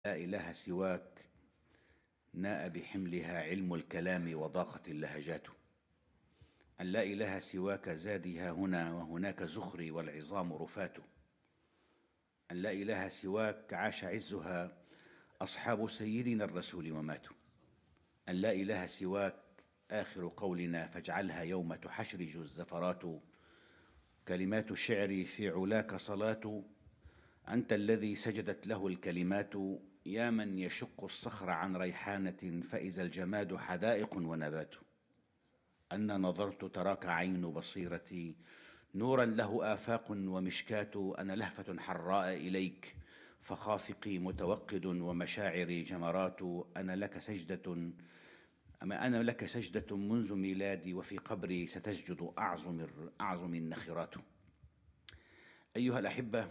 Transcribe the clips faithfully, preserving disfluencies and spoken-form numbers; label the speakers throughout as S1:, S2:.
S1: لا إله سواك ناء بحملها علم الكلام وضاقت اللهجات. أن لا إله سواك زادي ها هنا وهناك زخري والعظام رفات. أن لا إله سواك عاش عزها أصحاب سيدنا الرسول وماتوا. أن لا إله سواك آخر قولنا فاجعلها يوم تحشرج الزفرات. كلمات الشعر في علاك صلاة. أنت الذي سجدت له الكلمات يا من يشق الصخر عن ريحانة فإذا الجماد حدائق ونبات. أنا نظرت تراك عين بصيرتي نورا له آفاق ومشكات. أنا لهفة حراء إليك فخافقي متوقد ومشاعري جمرات. أنا لك سجدة أما أنا لك سجدة منذ ميلادي وفي قبري ستسجد أعظم أعظم النخرات. أيها الأحبة،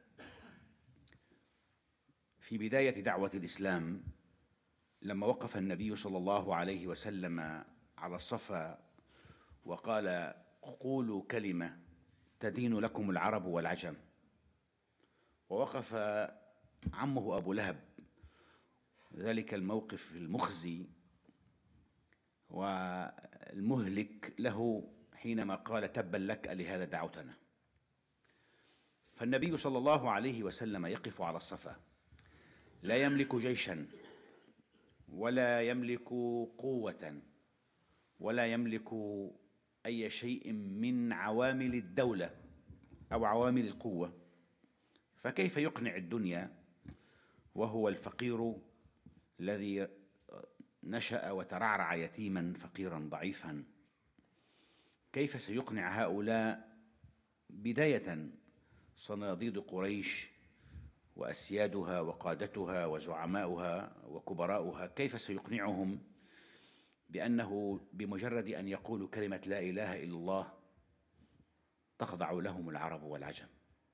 S1: في بداية دعوة الإسلام لما وقف النبي صلى الله عليه وسلم على الصفا وقال: قولوا كلمة تدين لكم العرب والعجم، ووقف عمه أبو لهب ذلك الموقف المخزي والمهلك له حينما قال: تبا لك ألهذا دعوتنا. فالنبي صلى الله عليه وسلم يقف على الصفا لا يملك جيشا ولا يملك قوة ولا يملك أي شيء من عوامل الدولة أو عوامل القوة، فكيف يقنع الدنيا وهو الفقير الذي نشأ وترعرع يتيما فقيرا ضعيفا؟ كيف سيقنع هؤلاء بداية صناديد قريش وأسيادها وقادتها وزعماؤها وكبراؤها؟ كيف سيقنعهم بأنه بمجرد أن يقولوا كلمة لا إله إلا الله تخضع لهم العرب والعجم؟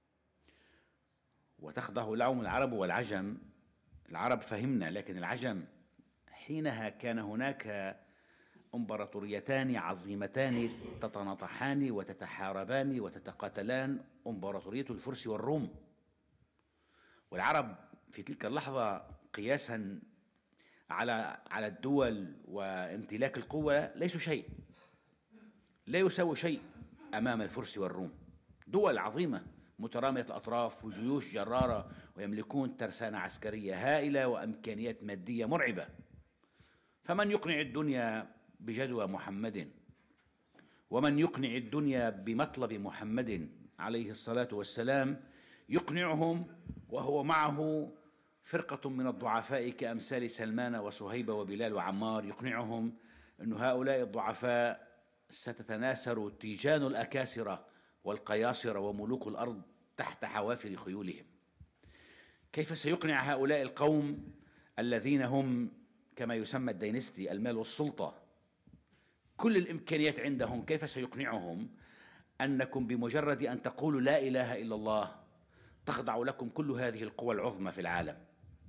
S1: وتخضع لهم العرب والعجم، العرب فهمنا، لكن العجم حينها كان هناك امبراطوريتان عظيمتان تتناطحان وتتحاربان وتتقاتلان، امبراطورية الفرس والروم. والعرب في تلك اللحظة قياسا على على الدول وامتلاك القوة ليسوا شيء، لا يساوي شيء أمام الفرس والروم. دول عظيمة مترامية الأطراف وجيوش جرارة ويملكون ترسانة عسكرية هائلة وإمكانيات مادية مرعبة. فمن يقنع الدنيا بجدوى محمد ومن يقنع الدنيا بمطلب محمد عليه الصلاة والسلام يقنعهم وهو معه فرقة من الضعفاء كأمثال سلمان وصهيب وبلال وعمار، يقنعهم أن هؤلاء الضعفاء ستتناثر تيجان الأكاسرة والقياصرة وملوك الأرض تحت حوافر خيولهم. كيف سيقنع هؤلاء القوم الذين هم كما يسمى الدينستي، المال والسلطة، كل الإمكانيات عندهم، كيف سيقنعهم أنكم بمجرد أن تقولوا لا إله إلا الله تخضع لكم كل هذه القوى العظمى في العالم؟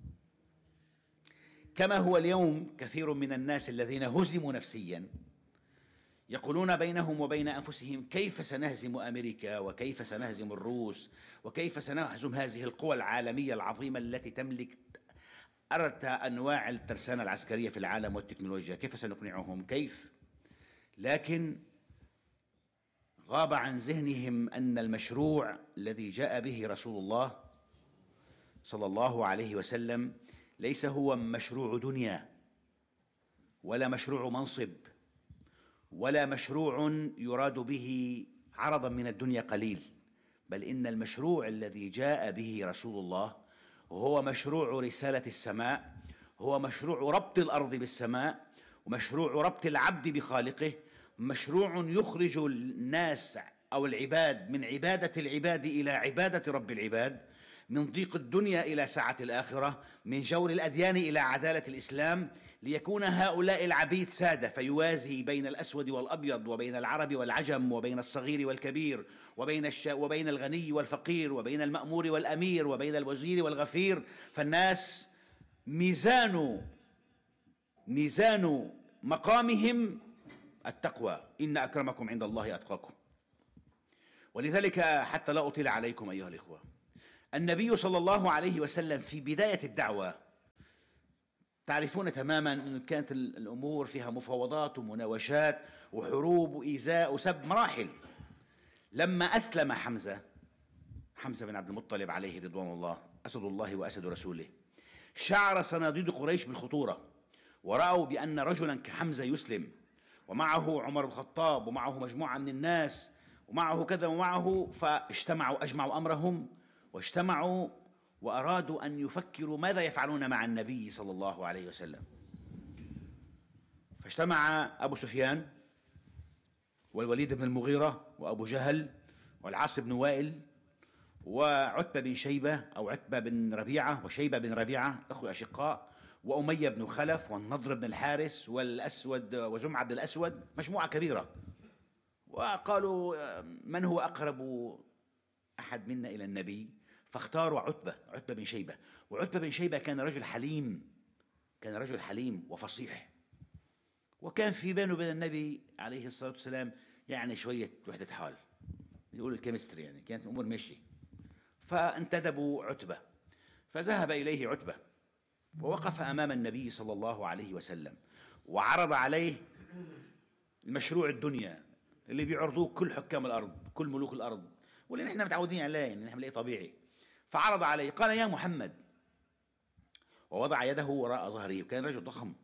S1: كما هو اليوم كثير من الناس الذين هزموا نفسيا يقولون بينهم وبين أنفسهم: كيف سنهزم أمريكا وكيف سنهزم الروس وكيف سنهزم هذه القوى العالمية العظيمة التي تملك أرتى أنواع الترسانة العسكرية في العالم والتكنولوجيا؟ كيف سنقنعهم؟ كيف؟ لكن غاب عن ذهنهم أن المشروع الذي جاء به رسول الله صلى الله عليه وسلم ليس هو مشروع دنيا ولا مشروع منصب ولا مشروع يراد به عرضا من الدنيا قليل، بل إن المشروع الذي جاء به رسول الله هو مشروع رسالة السماء، هو مشروع ربط الأرض بالسماء، ومشروع ربط العبد بخالقه، مشروع يخرج الناس أو العباد من عبادة العباد إلى عبادة رب العباد، من ضيق الدنيا إلى سعة الآخرة، من جور الأديان إلى عدالة الإسلام، ليكون هؤلاء العبيد سادة فيوازي بين الأسود والأبيض وبين العرب والعجم وبين الصغير والكبير وبين الش... وبين الغني والفقير وبين المأمور والأمير وبين الوزير والغفير. فالناس ميزان ميزان مقامهم التقوى، إن أكرمكم عند الله أتقاكم. ولذلك حتى لا أطيل عليكم أيها الإخوة، النبي صلى الله عليه وسلم في بداية الدعوة تعرفون تماما أن كانت الأمور فيها مفاوضات ومناوشات وحروب وإيذاء وسب مراحل. لما أسلم حمزة حمزة بن عبد المطلب عليه رضوان الله، أسد الله وأسد رسوله، شعر صناديد قريش بالخطورة، ورأوا بأن رجلا كحمزة يسلم ومعه عمر بن الخطاب ومعه مجموعة من الناس ومعه كذا ومعه، فاجتمعوا أجمعوا أمرهم واجتمعوا وأرادوا أن يفكروا ماذا يفعلون مع النبي صلى الله عليه وسلم. فاجتمع أبو سفيان والوليد بن المغيرة وأبو جهل والعاص بن وائل وعتبة بن شيبة أو عتبة بن ربيعة وشيبة بن ربيعة أخو أشقاء، وأمية بن خلف والنضر بن الحارس والأسود وزمعة بن الأسود، مجموعة كبيرة. وقالوا من هو أقرب أحد منا إلى النبي؟ فاختاروا عتبة عتبة بن شيبة. وعتبة بن شيبة كان رجل حليم، كان رجل حليم وفصيح، وكان في بينه وبين النبي عليه الصلاة والسلام يعني شوية وحدة حال، يقول الكيمستري، يعني كانت الأمور ماشية. فانتدبوا عتبة، فذهب إليه عتبة ووقف أمام النبي صلى الله عليه وسلم وعرض عليه المشروع الدنيا اللي بيعرضوه كل حكام الأرض كل ملوك الأرض واللي نحن متعودين عليه، يعني نحن بنلاقيه طبيعي. فعرض عليه قال يا محمد، ووضع يده وراء ظهره، كان رجل ضخم.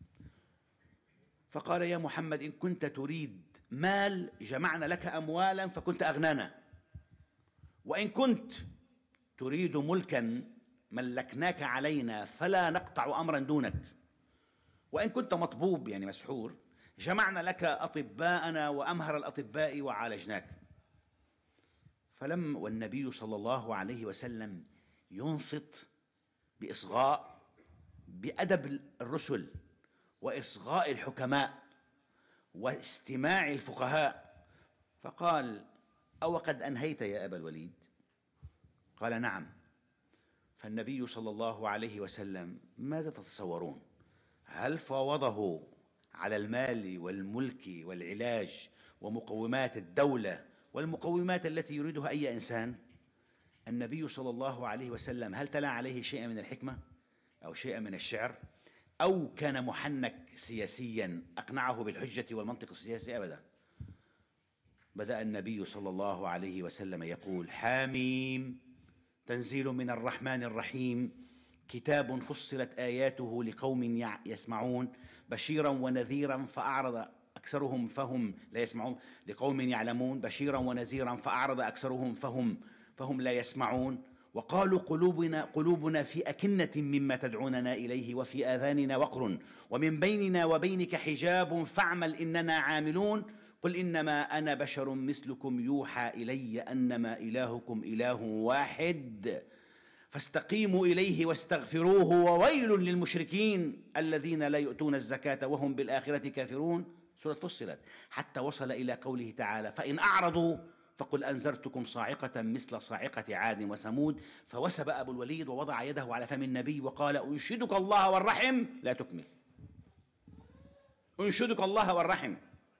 S1: فقال يا محمد إن كنت تريد مال جمعنا لك أموالا فكنت أغنانا، وإن كنت تريد ملكا ملكناك علينا فلا نقطع أمرا دونك، وإن كنت مطبوب يعني مسحور جمعنا لك أطباءنا وأمهر الأطباء وعالجناك. فلم والنبي صلى الله عليه وسلم ينصت بإصغاء، بأدب الرسل وإصغاء الحكماء واستماع الفقهاء، فقال أو قد أنهيت يا أبا الوليد؟ قال نعم. فالنبي صلى الله عليه وسلم ماذا تتصورون؟ هل فاوضه على المال والملك والعلاج ومقومات الدولة والمقومات التي يريدها أي إنسان؟ النبي صلى الله عليه وسلم هل تلا عليه شيئا من الحكمة أو شيئا من الشعر أو كان محنك سياسيا أقنعه بالحجة والمنطق السياسي؟ أبدا. بدأ النبي صلى الله عليه وسلم يقول حاميم تنزيل من الرحمن الرحيم كتاب فصلت آياته لقوم يسمعون بشيرا ونذيرا فأعرض أكثرهم فهم لا يسمعون، لقوم يعلمون بشيرا ونذيرا فأعرض أكثرهم فهم فهم لا يسمعون. وقالوا قلوبنا قلوبنا في أكنة مما تدعوننا إليه وفي آذاننا وقر ومن بيننا وبينك حجاب فاعمل إننا عاملون. قل إنما أنا بشر مثلكم يوحى إلي أنما إلهكم إله واحد فاستقيموا إليه واستغفروه وويل للمشركين الذين لا يؤتون الزكاة وهم بالآخرة كافرون. سورة فصلت حتى وصل إلى قوله تعالى فإن أعرضوا فقل أنذرتكم صاعقة مثل صاعقة عاد وثمود. فوسب أبو الوليد ووضع يده على فم النبي وقال أنشدك الله والرحم لا تكمل، أنشدك الله والرحم.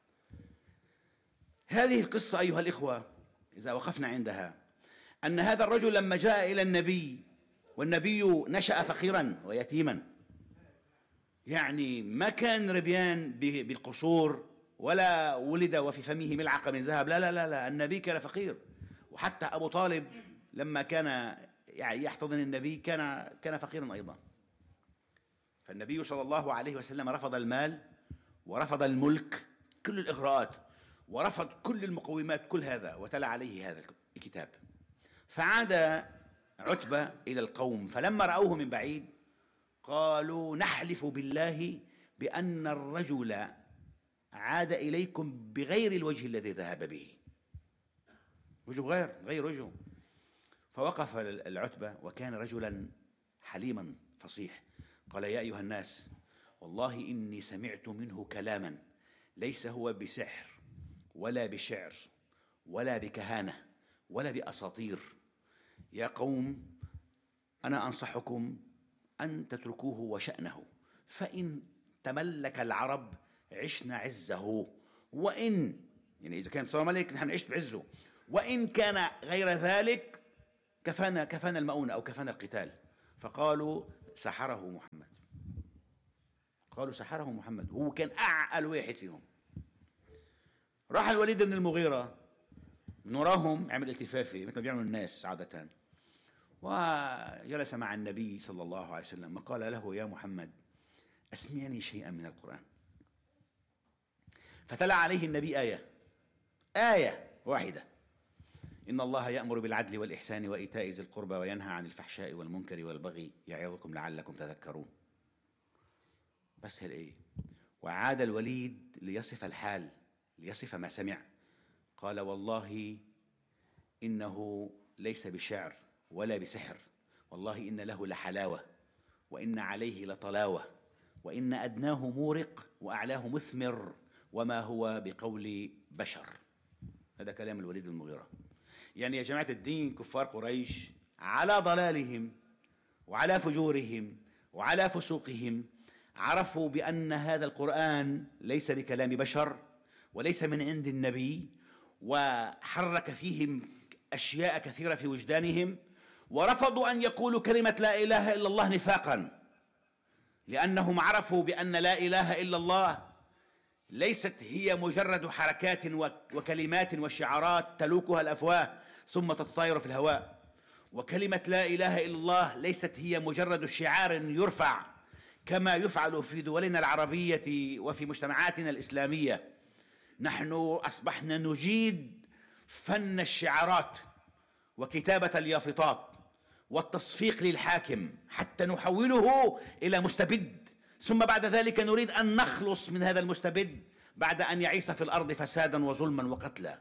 S1: هذه القصة أيها الإخوة إذا وقفنا عندها أن هذا الرجل لما جاء إلى النبي والنبي نشأ فقيرا ويتيما، يعني ما كان ربيان بالقصور ولا ولد وفي فمه ملعقة من ذهب، لا لا لا لا، النبي كان فقير. وحتى أبو طالب لما كان يعني يحتضن النبي كان كان فقيرا أيضا. فالنبي صلى الله عليه وسلم رفض المال ورفض الملك كل الإغراءات ورفض كل المقومات كل هذا وتلا عليه هذا الكتاب. فعاد عتبة إلى القوم فلما رأوه من بعيد قالوا نحلف بالله بأن الرجل عاد إليكم بغير الوجه الذي ذهب به، وجه غير غير وجهه. فوقف العتبة وكان رجلا حليما فصيح قال يا أيها الناس والله إني سمعت منه كلاما ليس هو بسحر ولا بشعر ولا بكهانة ولا بأساطير. يا قوم أنا أنصحكم أن تتركوه وشأنه، فإن تملك العرب عشنا عزه، وإن يعني إذا كان صار ملك نحن عشت بعزه، وإن كان غير ذلك كفانا كفانا المؤونة أو كفانا القتال. فقالوا سحره محمد. قالوا سحره محمد، هو كان أعقل واحد فيهم. راح الوليد بن المغيرة من وراهم، عمل التفافة مثل ما بيعملوا الناس عادة، وجلس مع النبي صلى الله عليه وسلم وقال له: يا محمد أسمعني شيئا من القرآن. فتلا عليه النبي آية آية واحدة: إن الله يأمر بالعدل والإحسان وإيتاء ذي القربى وينهى عن الفحشاء والمنكر والبغي يعظكم لعلكم تذكرون. بس هالإيه. وعاد الوليد ليصف الحال، ليصف ما سمع. قال: والله إنه ليس بشعر ولا بسحر، والله إن له لحلاوة، وإن عليه لطلاوة، وإن أدناه مورق وأعلاه مثمر، وما هو بقول بشر. هذا كلام الوليد بن المغيرة. يعني يا جماعة الدين، كفار قريش على ضلالهم وعلى فجورهم وعلى فسوقهم عرفوا بأن هذا القرآن ليس بكلام بشر وليس من عند النبي، وحرك فيهم أشياء كثيرة في وجدانهم، ورفضوا أن يقولوا كلمة لا إله إلا الله نفاقا، لأنهم عرفوا بأن لا إله إلا الله ليست هي مجرد حركات وكلمات وشعارات تلوكها الأفواه ثم تتطاير في الهواء، وكلمة لا إله إلا الله ليست هي مجرد شعار يرفع كما يفعل في دولنا العربية وفي مجتمعاتنا الإسلامية. نحن أصبحنا نجيد فن الشعارات وكتابة اليافطات والتصفيق للحاكم حتى نحوله إلى مستبد، ثم بعد ذلك نريد أن نخلص من هذا المستبد بعد أن يعيش في الأرض فسادا وظلما وقتلا.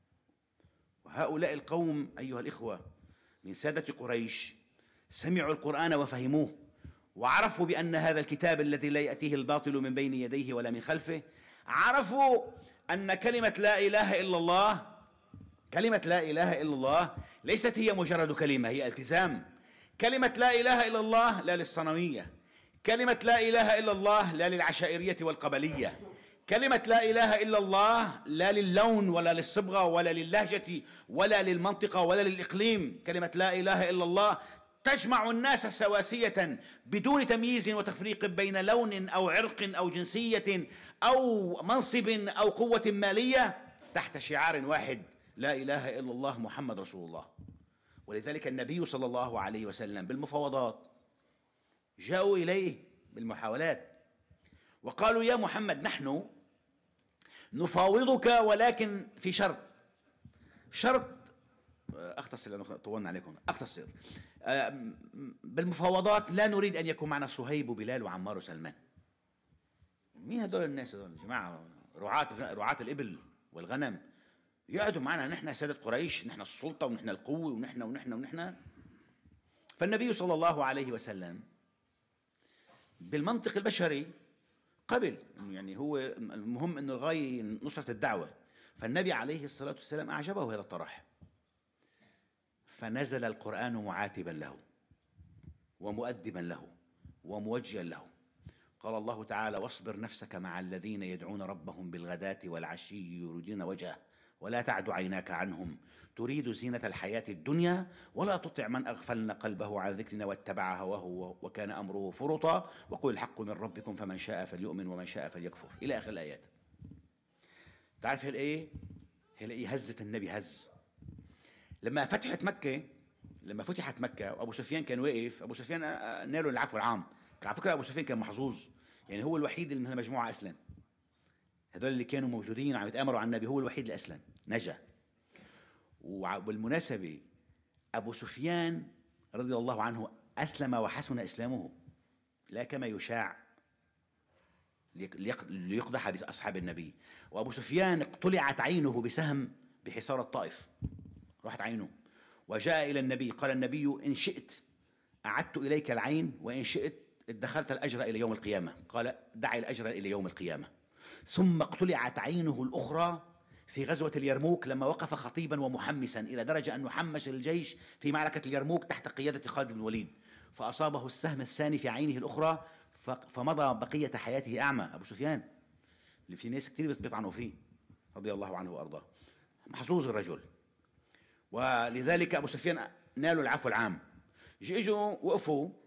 S1: وهؤلاء القوم أيها الإخوة من سادة قريش سمعوا القرآن وفهموه، وعرفوا بأن هذا الكتاب الذي لا يأتيه الباطل من بين يديه ولا من خلفه، عرفوا أن كلمة لا إله إلا الله، كلمة لا إله إلا الله ليست هي مجرد كلمة، هي التزام. كلمة لا إله إلا الله لا للصنمية، كلمة لا إله إلا الله لا للعشائرية والقبلية، كلمة لا إله إلا الله لا للون ولا للصبغة ولا للهجة ولا للمنطقة ولا للإقليم. كلمة لا إله إلا الله تجمع الناس سواسية بدون تمييز وتفريق بين لون أو عرق أو جنسية أو منصب أو قوة مالية تحت شعار واحد: لا إله إلا الله محمد رسول الله. ولذلك النبي صلى الله عليه وسلم بالمفاوضات جاءوا إليه بالمحاولات وقالوا: يا محمد نحن نفاوضك ولكن في شرط. شرط أختصر لأنه طولنا عليكم، أختصر. بالمفاوضات لا نريد أن يكون معنا صهيب وبلال وعمار وسلمان. مين هدول الناس هدول يا جماعة؟ رعاة رعاة الإبل والغنم يقعدوا معنا نحن سادة قريش، نحن السلطة ونحن القوة ونحن ونحن ونحن. فالنبي صلى الله عليه وسلم بالمنطق البشري قبل، يعني هو المهم أنه الغاية نصرة الدعوة. فالنبي عليه الصلاة والسلام أعجبه هذا الطرح، فنزل القرآن معاتبا له ومؤدبا له وموجها له. قال الله تعالى: واصبر نفسك مع الذين يدعون ربهم بالغداة والعشي يريدون وجهه ولا تعد عيناك عنهم تريد زينة الحياة الدنيا ولا تطع من أغفلنا قلبه عن ذكرنا واتبع هواه وكان أمره فرطا وقل الحق من ربكم فمن شاء فليؤمن ومن شاء فليكفر، إلى آخر الآيات. تعرف هالإيه؟ هالإيه هزت النبي هز. لما فتحت مكة، لما فتحت مكة وأبو سفيان كان واقف، أبو سفيان ناله العفو العام. على فكرة أبو سفيان كان محظوظ، يعني هو الوحيد اللي من المجموعة أسلم. هذول اللي كانوا موجودين وعم يتآمروا على النبي هو الوحيد اللي أسلم نجا. وبالمناسبة أبو سفيان رضي الله عنه أسلم وحسن إسلامه، لا كما يشاع ليقدح بأصحاب النبي. وأبو سفيان اقتلعت عينه بسهم بحصار الطائف، راحت عينه وجاء إلى النبي قال النبي: إن شئت أعدت إليك العين وإن شئت ادخرت الأجر إلى يوم القيامة. قال: دع الأجر إلى يوم القيامة. ثم اقتلعت عينه الأخرى في غزوة اليرموك لما وقف خطيبا ومحمسا، إلى درجة أنه حمس الجيش في معركة اليرموك تحت قيادة خالد بن الوليد، فأصابه السهم الثاني في عينه الأخرى فمضى بقية حياته أعمى. أبو سفيان اللي في ناس كتير بس بيطعنوا فيه رضي الله عنه وأرضاه، محظوظ الرجل. ولذلك أبو سفيان نالوا العفو العام. اجوا وقفوا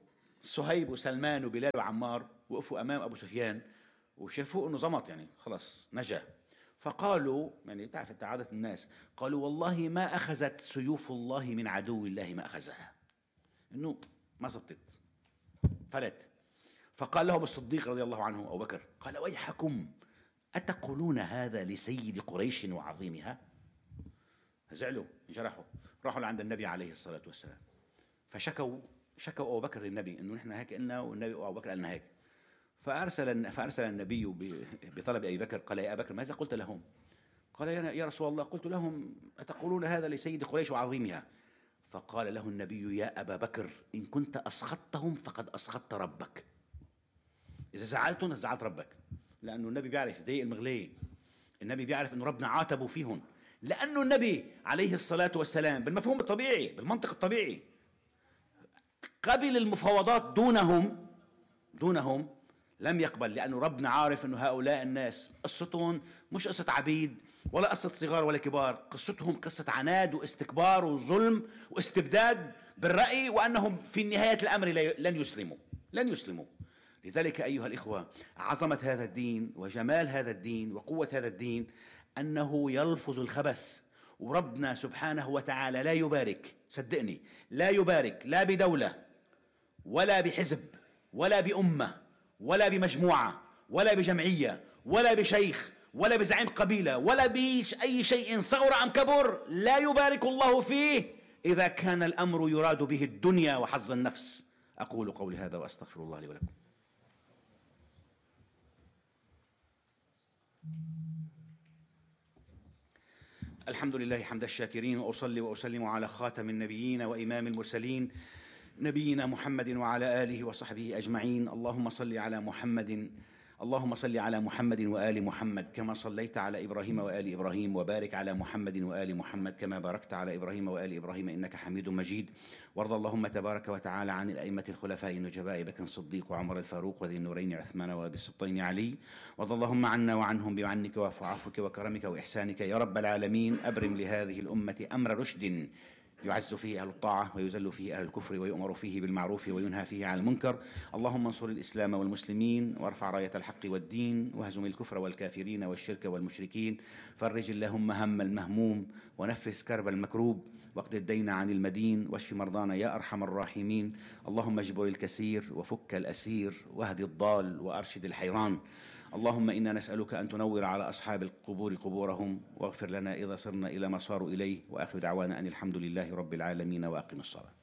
S1: صهيب وسلمان وبلال وعمار وقفوا أمام أبو سفيان وشافوا أنه زمط، يعني خلص نجا. فقالوا، يعني تعرف انت عادة الناس، قالوا والله ما أخذت سيوف الله من عدو الله ما أخذها، إنه ما زبطت، فلت. فقال لهم الصديق رضي الله عنه أبو بكر، قال ويحكم أتقولون هذا لسيد قريش وعظيمها؟ زعلوا انجرحوا، راحوا لعند النبي عليه الصلاة والسلام فشكوا شكوا أبو بكر للنبي إنه نحن هيك قلنا، والنبي أبو بكر قالنا هيك. فأرسل فأرسل النبي بطلب أبي بكر، قال يا أبا بكر ماذا قلت لهم؟ قال يا رسول الله قلت لهم أتقولون هذا لسيد قريش وعظيمها؟ فقال له النبي يا أبا بكر إن كنت أسخطتهم فقد أسخطت ربك، إذا زعلتهم زعلت ربك، لأنه النبي بيعرف ذي المغلية، النبي بيعرف أنه ربنا عاتبوا فيهم، لأنه النبي عليه الصلاة والسلام بالمفهوم الطبيعي بالمنطق الطبيعي قبل المفاوضات دونهم دونهم لم يقبل، لأنه ربنا عارف أنه هؤلاء الناس قصتهم مش قصة عبيد ولا قصة صغار ولا كبار، قصتهم قصة عناد واستكبار وظلم واستبداد بالرأي، وأنهم في نهاية الأمر لن يسلموا لن يسلموا. لذلك أيها الإخوة، عظمة هذا الدين وجمال هذا الدين وقوة هذا الدين أنه يلفظ الخبث، وربنا سبحانه وتعالى لا يبارك، صدقني لا يبارك لا بدولة ولا بحزب ولا بأمة ولا بمجموعة ولا بجمعية ولا بشيخ ولا بزعيم قبيلة ولا بأي شيء صغر أم كبر، لا يبارك الله فيه إذا كان الأمر يراد به الدنيا وحظ النفس. أقول قولي هذا وأستغفر الله لي ولكم. الحمد لله حمد الشاكرين، وأصلي وأسلم على خاتم النبيين وإمام المرسلين نبينا محمد وعلى آله وصحبه أجمعين. اللهم صل على محمد اللهم صل على محمد وآل محمد كما صليت على إبراهيم وآل إبراهيم، وبارك على محمد وآل محمد كما باركت على إبراهيم وآل إبراهيم إنك حميد مجيد. وارض اللهم تبارك وتعالى عن الأئمة الخلفاء النجباء بكر الصديق وعمر الفاروق وذي النورين عثمان وأبي السبطين علي، وارض اللهم عنا وعنهم بمنك وعفوك وكرمك وإحسانك يا رب العالمين. أبرم لهذه الأمة أمر رشد يعز فيه أهل الطاعة ويذل فيه أهل الكفر ويؤمر فيه بالمعروف وينهى فيه عن المنكر. اللهم انصر الإسلام والمسلمين وارفع راية الحق والدين واهزم الكفر والكافرين والشرك والمشركين. فرج اللهم هم المهموم ونفس كرب المكروب واقض الدين عن المدين واشف مرضانا يا أرحم الراحمين. اللهم اجبر الكثير وفك الأسير واهد الضال وأرشد الحيران. اللهم إنا نسألك أن تنور على أصحاب القبور قبورهم واغفر لنا إذا صرنا إلى ما صاروا إليه. وآخر دعوانا أن الحمد لله رب العالمين، وأقم الصلاة.